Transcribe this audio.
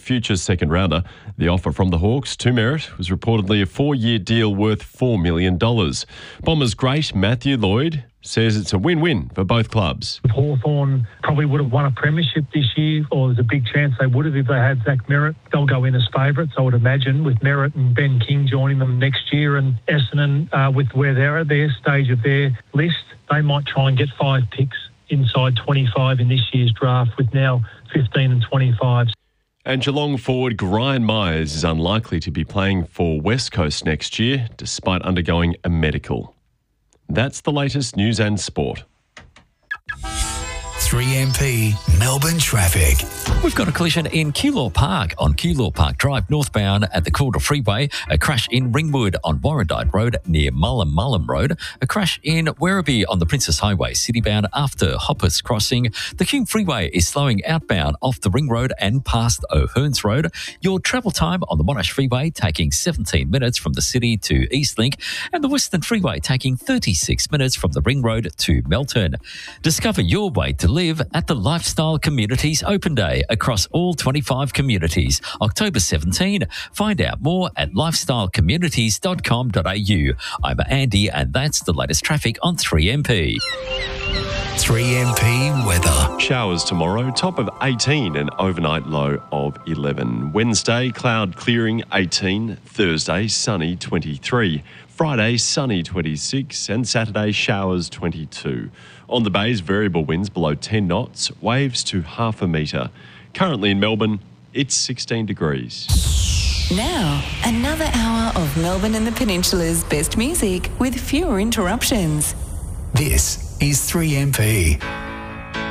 future second rounder. The offer from the Hawks to Merritt was reportedly a 4-year deal worth $4 million. Bombers great Matthew Lloyd says it's a win-win for both clubs. Hawthorn probably would have won a premiership this year, or there's a big chance they would have if they had Zach Merritt. They'll go in as favourites, I would imagine, with Merritt and Ben King joining them next year, and Essendon, with where they're at their stage of their list, they might try and get 5 picks inside 25 in this year's draft, with now 15 and 25. And Geelong forward Ryan Myers is unlikely to be playing for West Coast next year, despite undergoing a medical. That's the latest news and sport. 3MP Melbourne traffic. We've got a collision in Keilor Park on Keilor Park Drive northbound at the Calder Freeway, a crash in Ringwood on Warrandyte Road near Mullum Road, a crash in Werribee on the Princess Highway citybound after Hoppers Crossing. The King Freeway is slowing outbound off the Ring Road and past O'Hearns Road. Your travel time on the Monash Freeway taking 17 minutes from the city to Eastlink, and the Western Freeway taking 36 minutes from the Ring Road to Melton. Discover your way to live at the Lifestyle Communities Open Day across all 25 communities, October 17. Find out more at lifestylecommunities.com.au. I'm Andy, and that's the latest traffic on 3MP. 3MP weather. Showers tomorrow, top of 18 and overnight low of 11. Wednesday, cloud clearing 18. Thursday, sunny 23. Friday, sunny 26. And Saturday, showers 22. On the bays, variable winds below 10 knots, waves to half a metre. Currently in Melbourne, it's 16 degrees. Now, another hour of Melbourne and the Peninsula's best music with fewer interruptions. This is 3MP.